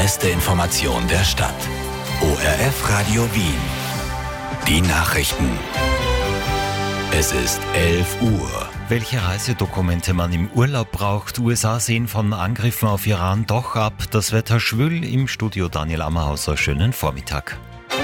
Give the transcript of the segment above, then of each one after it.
Beste Information der Stadt. ORF Radio Wien. Die Nachrichten. Es ist 11 Uhr. Welche Reisedokumente man im Urlaub braucht. USA sehen von Angriffen auf Iran doch ab. Das Wetter schwül. Im Studio Daniel Ammerhauser. Schönen Vormittag.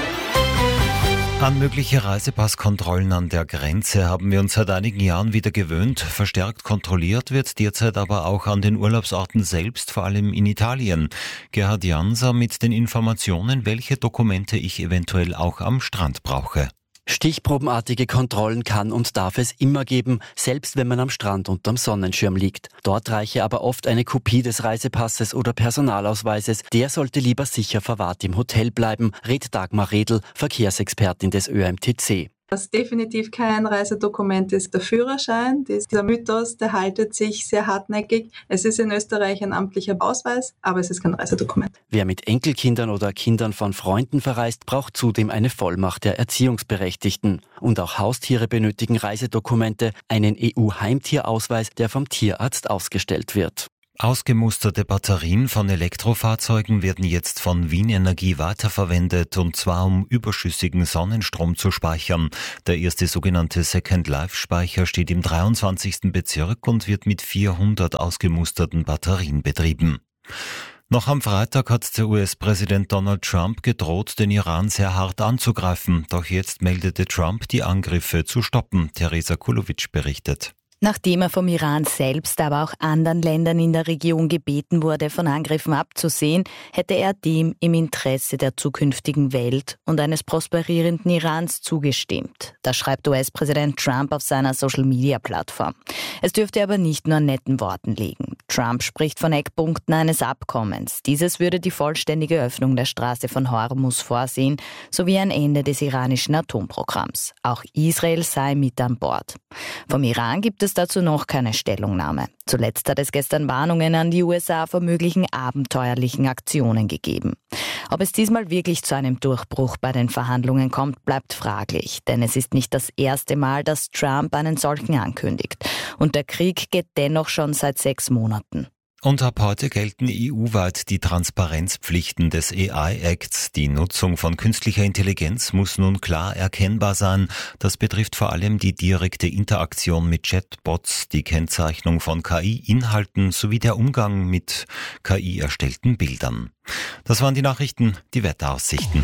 An mögliche Reisepasskontrollen an der Grenze haben wir uns seit einigen Jahren wieder gewöhnt. Verstärkt kontrolliert wird derzeit aber auch an den Urlaubsorten selbst, vor allem in Italien. Gerhard Janser mit den Informationen, welche Dokumente ich eventuell auch am Strand brauche. Stichprobenartige Kontrollen kann und darf es immer geben, selbst wenn man am Strand unterm Sonnenschirm liegt. Dort reiche aber oft eine Kopie des Reisepasses oder Personalausweises. Der sollte lieber sicher verwahrt im Hotel bleiben, rät Dagmar Redl, Verkehrsexpertin des ÖMTC. Was definitiv kein Reisedokument ist, der Führerschein. Dieser Mythos, der haltet sich sehr hartnäckig. Es ist in Österreich ein amtlicher Ausweis, aber es ist kein Reisedokument. Wer mit Enkelkindern oder Kindern von Freunden verreist, braucht zudem eine Vollmacht der Erziehungsberechtigten. Und auch Haustiere benötigen Reisedokumente, einen EU-Heimtierausweis, der vom Tierarzt ausgestellt wird. Ausgemusterte Batterien von Elektrofahrzeugen werden jetzt von Wien Energie weiterverwendet, und zwar um überschüssigen Sonnenstrom zu speichern. Der erste sogenannte Second-Life-Speicher steht im 23. Bezirk und wird mit 400 ausgemusterten Batterien betrieben. Noch am Freitag hat der US-Präsident Donald Trump gedroht, den Iran sehr hart anzugreifen. Doch jetzt meldete Trump, die Angriffe zu stoppen. Theresa Kulowitsch berichtet. Nachdem er vom Iran selbst, aber auch anderen Ländern in der Region gebeten wurde, von Angriffen abzusehen, hätte er dem im Interesse der zukünftigen Welt und eines prosperierenden Irans zugestimmt. Das schreibt US-Präsident Trump auf seiner Social-Media-Plattform. Es dürfte aber nicht nur an netten Worten liegen. Trump spricht von Eckpunkten eines Abkommens. Dieses würde die vollständige Öffnung der Straße von Hormuz vorsehen, sowie ein Ende des iranischen Atomprogramms. Auch Israel sei mit an Bord. Vom Iran gibt es dazu noch keine Stellungnahme. Zuletzt hat es gestern Warnungen an die USA vor möglichen abenteuerlichen Aktionen gegeben. Ob es diesmal wirklich zu einem Durchbruch bei den Verhandlungen kommt, bleibt fraglich. Denn es ist nicht das erste Mal, dass Trump einen solchen ankündigt. Und der Krieg geht dennoch schon seit 6 Monaten. Und ab heute gelten EU-weit die Transparenzpflichten des AI-Acts. Die Nutzung von künstlicher Intelligenz muss nun klar erkennbar sein. Das betrifft vor allem die direkte Interaktion mit Chatbots, die Kennzeichnung von KI-Inhalten sowie der Umgang mit KI-erstellten Bildern. Das waren die Nachrichten, die Wetteraussichten.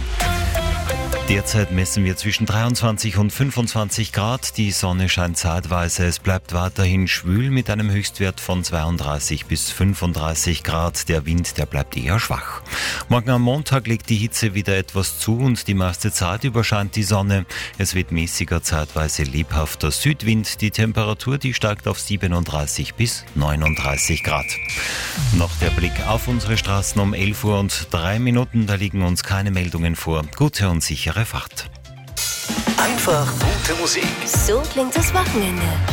Derzeit messen wir zwischen 23 und 25 Grad. Die Sonne scheint zeitweise. Es bleibt weiterhin schwül mit einem Höchstwert von 32 bis 35 Grad. Der Wind, der bleibt eher schwach. Morgen am Montag legt die Hitze wieder etwas zu und die meiste Zeit über scheint die Sonne. Es wird mäßiger, zeitweise lebhafter Südwind. Die Temperatur, die steigt auf 37 bis 39 Grad. Noch der Blick auf unsere Straßen um 11 Uhr und 3 Minuten. Da liegen uns keine Meldungen vor. Gute und sichere Fahrt. Einfach gute Musik. So klingt das Wochenende.